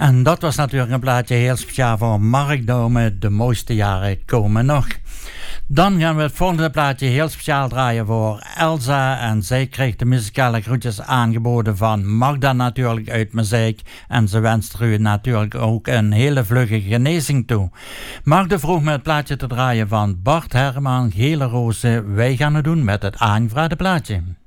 En dat was natuurlijk een plaatje heel speciaal voor Mark Dome. De mooiste jaren komen nog. Dan gaan we het volgende plaatje heel speciaal draaien voor Elsa. En zij kreeg de muzikale groetjes aangeboden van Magda natuurlijk uit Muziek. En ze wenst u natuurlijk ook een hele vlugge genezing toe. Magda vroeg me het plaatje te draaien van Bart Herman, Gele Rozen. Wij gaan het doen met het aangevraagde plaatje.